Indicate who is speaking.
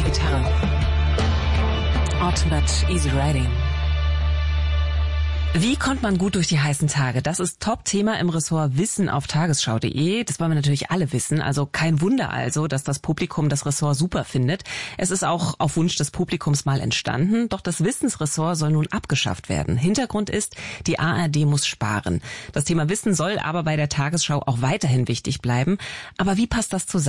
Speaker 1: Gitarre. Ultimate Easy Riding. Wie kommt man gut durch die heißen Tage? Das ist Top-Thema im Ressort Wissen auf tagesschau.de. Das wollen wir natürlich alle wissen. Also kein Wunder also, dass das Publikum das Ressort super findet. Es ist auch auf Wunsch des Publikums mal entstanden. Doch das Wissensressort soll nun abgeschafft werden. Hintergrund ist, die ARD muss sparen. Das Thema Wissen soll aber bei der Tagesschau auch weiterhin wichtig bleiben. Aber wie passt das zusammen?